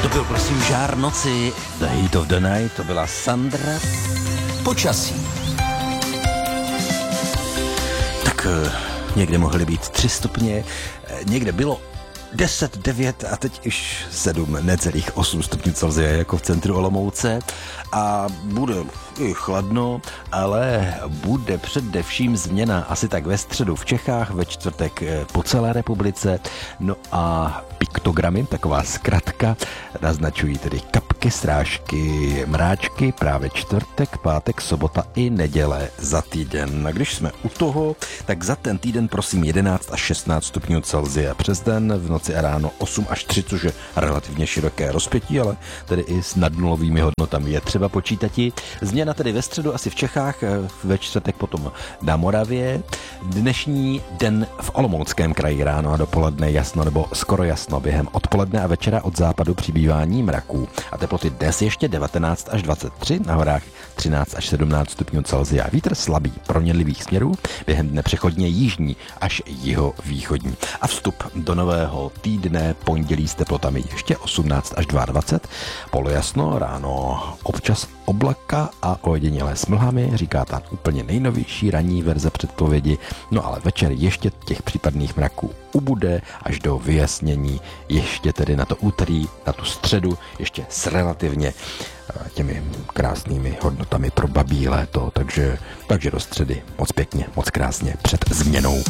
To byl prosím Žár noci, The Heat of the Night, to byla Sandra. Počasí. Tak někde mohly být 3 stupně, někde bylo 10, 9 a teď už 7, necelých 8 stupňů Celsia jako v centru Olomouce a bude i chladno, ale bude především změna asi tak ve středu v Čechách, ve čtvrtek po celé republice, no a piktogramy, taková zkratka, naznačují tedy kapky, srážky, mráčky, právě čtvrtek, pátek, sobota i neděle za týden. A když jsme u toho, tak za ten týden prosím 11 až 16 stupňů Celsia přes den, v noci a ráno 8 až 3, což je relativně široké rozpětí, ale tedy i s nadnulovými hodnotami je třeba počítati. Změna tedy ve středu asi v Čechách, ve čtvrtek potom na Moravě. Dnešní den v Olomouckém kraji ráno a dopoledne jasno nebo skoro jasno, během odpoledne a večera od západu přibývání mraků. A teploty dnes ještě 19 až 23, na horách 13 až 17 stupňů Celsia. Vítr slabý, proměnlivých směrů, během dne přechodně jižní až jihovýchodní. A vstup do nového týdne pondělí s teplotami ještě 18 až 22, polojasno, ráno občas oblaka a ojedinělé s mlhami, říká ta úplně nejnovější ranní verze předpovědi, no ale večer ještě těch případných mraků ubude až do vyjasnění, ještě tedy na to úterý, na tu středu, ještě s relativně těmi krásnými hodnotami pro babí léto, takže do středy moc pěkně, moc krásně před změnou.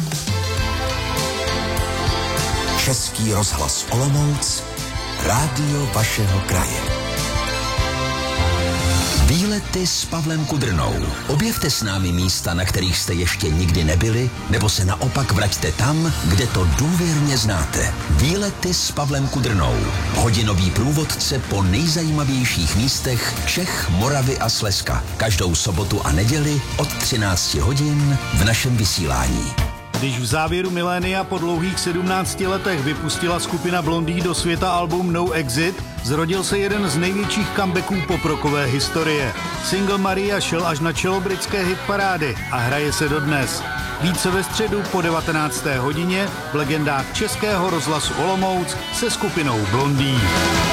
Český rozhlas Olomouc, rádio vašeho kraje. Výlety s Pavlem Kudrnou. Objevte s námi místa, na kterých jste ještě nikdy nebyli, nebo se naopak vraťte tam, kde to důvěrně znáte. Výlety s Pavlem Kudrnou. Hodinový průvodce po nejzajímavějších místech Čech, Moravy a Slezska. Každou sobotu a neděli od 13 hodin v našem vysílání. Když v závěru milénia po dlouhých 17 letech vypustila skupina Blondie do světa album No Exit, zrodil se jeden z největších comebacků poprokové historie. Single Maria šel až na čelo britské hitparády a hraje se dodnes. Více ve středu po 19. hodině v legendách Českého rozhlasu Olomouc se skupinou Blondie.